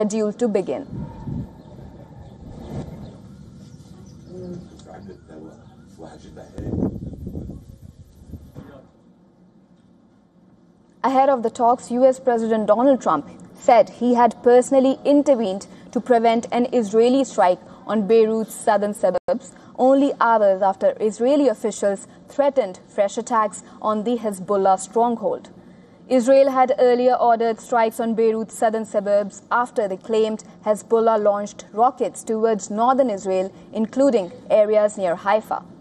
scheduled to begin. Ahead of the talks, US President Donald Trump said he had personally intervened to prevent an Israeli strike on Beirut's southern suburbs, only hours after Israeli officials threatened fresh attacks on the Hezbollah stronghold. Israel had earlier ordered strikes on Beirut's southern suburbs after they claimed Hezbollah launched rockets towards northern Israel, including areas near Haifa.